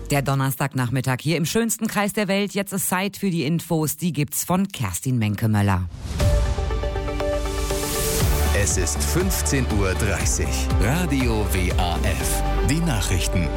Der Donnerstagnachmittag hier im schönsten Kreis der Welt. Jetzt ist Zeit für die Infos. Die gibt's von Kerstin Menke-Möller. Es ist 15:30 Uhr. Radio WAF. Die Nachrichten.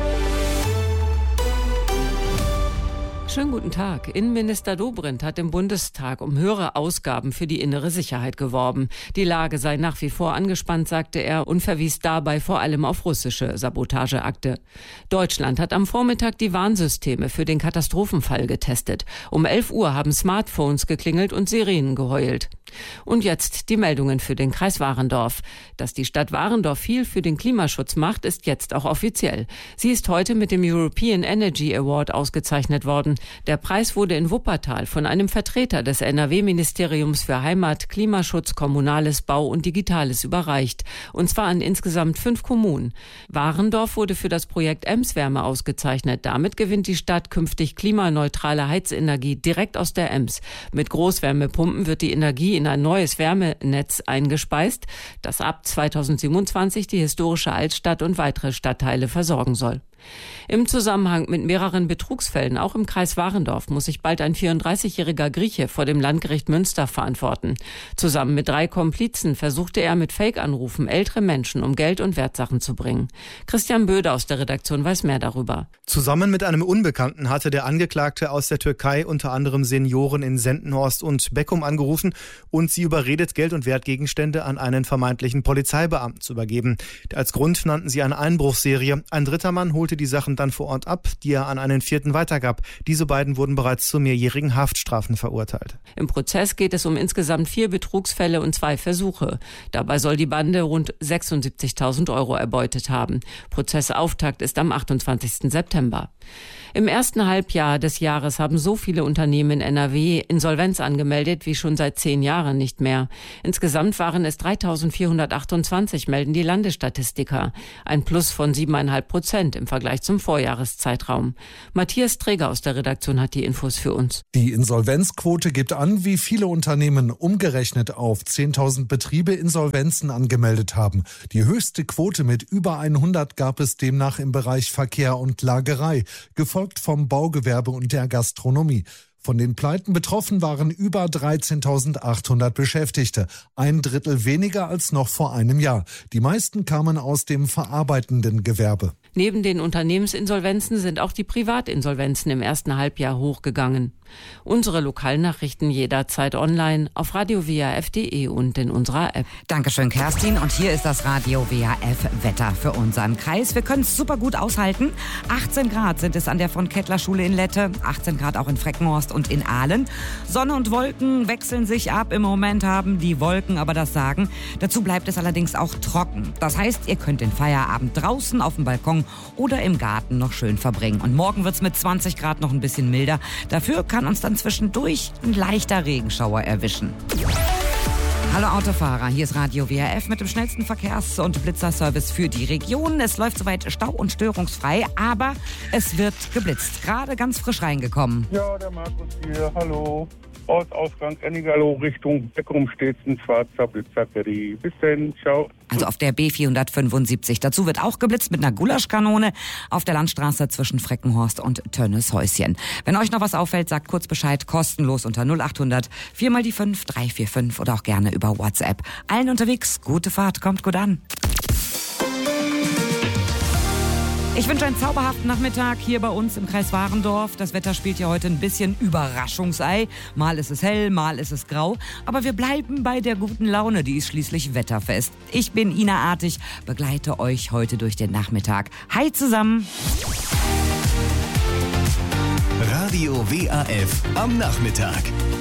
Schönen guten Tag. Innenminister Dobrindt hat im Bundestag um höhere Ausgaben für die innere Sicherheit geworben. Die Lage sei nach wie vor angespannt, sagte er, und verwies dabei vor allem auf russische Sabotageakte. Deutschland hat am Vormittag die Warnsysteme für den Katastrophenfall getestet. Um 11 Uhr haben Smartphones geklingelt und Sirenen geheult. Und jetzt die Meldungen für den Kreis Warendorf. Dass die Stadt Warendorf viel für den Klimaschutz macht, ist jetzt auch offiziell. Sie ist heute mit dem European Energy Award ausgezeichnet worden. Der Preis wurde in Wuppertal von einem Vertreter des NRW-Ministeriums für Heimat, Klimaschutz, Kommunales, Bau und Digitales überreicht. Und zwar an insgesamt 5 Kommunen. Warendorf wurde für das Projekt Emswärme ausgezeichnet. Damit gewinnt die Stadt künftig klimaneutrale Heizenergie direkt aus der Ems. Mit Großwärmepumpen wird die Energie in ein neues Wärmenetz eingespeist, das ab 2027 die historische Altstadt und weitere Stadtteile versorgen soll. Im Zusammenhang mit mehreren Betrugsfällen, auch im Kreis Warendorf, muss sich bald ein 34-jähriger Grieche vor dem Landgericht Münster verantworten. Zusammen mit 3 Komplizen versuchte er mit Fake-Anrufen ältere Menschen um Geld und Wertsachen zu bringen. Christian Böde aus der Redaktion weiß mehr darüber. Zusammen mit einem Unbekannten hatte der Angeklagte aus der Türkei unter anderem Senioren in Sendenhorst und Beckum angerufen und sie überredet, Geld- und Wertgegenstände an einen vermeintlichen Polizeibeamten zu übergeben. Als Grund nannten sie eine Einbruchsserie. Ein dritter Mann holte die Sachen dann vor Ort ab, die er an einen 4. weitergab. Diese beiden wurden bereits zu mehrjährigen Haftstrafen verurteilt. Im Prozess geht es um insgesamt 4 Betrugsfälle und 2 Versuche. Dabei soll die Bande rund 76.000 € erbeutet haben. Prozessauftakt ist am 28. September. Im ersten Halbjahr des Jahres haben so viele Unternehmen in NRW Insolvenz angemeldet wie schon seit 10 Jahren nicht mehr. Insgesamt waren es 3.428, melden die Landesstatistiker. Ein Plus von 7,5% im Vergleich zum Vorjahreszeitraum. Matthias Träger aus der Redaktion hat die Infos für uns. Die Insolvenzquote gibt an, wie viele Unternehmen umgerechnet auf 10.000 Betriebe Insolvenzen angemeldet haben. Die höchste Quote mit über 100 gab es demnach im Bereich Verkehr und Lagerei, gefolgt vom Baugewerbe und der Gastronomie. Von den Pleiten betroffen waren über 13.800 Beschäftigte, 1/3 weniger als noch vor einem Jahr. Die meisten kamen aus dem verarbeitenden Gewerbe. Neben den Unternehmensinsolvenzen sind auch die Privatinsolvenzen im ersten Halbjahr hochgegangen. Unsere Lokalnachrichten jederzeit online auf radiowaf.de und in unserer App. Dankeschön, Kerstin. Und hier ist das Radio WAF Wetter für unseren Kreis. Wir können es super gut aushalten. 18 Grad sind es an der Von-Kettler-Schule in Lette, 18 Grad auch in Freckenhorst und in Ahlen. Sonne und Wolken wechseln sich ab. Im Moment haben die Wolken aber das Sagen. Dazu bleibt es allerdings auch trocken. Das heißt, ihr könnt den Feierabend draußen auf dem Balkon oder im Garten noch schön verbringen. Und morgen wird es mit 20 Grad noch ein bisschen milder. Dafür kann uns dann zwischendurch ein leichter Regenschauer erwischen. Hallo Autofahrer, hier ist Radio WAF mit dem schnellsten Verkehrs- und Blitzerservice für die Region. Es läuft soweit stau- und störungsfrei, aber es wird geblitzt. Gerade ganz frisch reingekommen. Ja, der Markus hier, hallo. Ortsausgang Ennigerloh Richtung Beckum steht ein schwarzer Blitzer. Bis dann, ciao. Also auf der B475. Dazu wird auch geblitzt mit einer Gulaschkanone auf der Landstraße zwischen Freckenhorst und Tönnieshäuschen. Wenn euch noch was auffällt, sagt kurz Bescheid, kostenlos unter 0800 4x5 345 oder auch gerne über WhatsApp. Allen unterwegs, gute Fahrt, kommt gut an. Ich wünsche einen zauberhaften Nachmittag hier bei uns im Kreis Warendorf. Das Wetter spielt ja heute ein bisschen Überraschungsei. Mal ist es hell, mal ist es grau. Aber wir bleiben bei der guten Laune, die ist schließlich wetterfest. Ich bin Ina Artig, begleite euch heute durch den Nachmittag. Hi zusammen! Radio WAF am Nachmittag.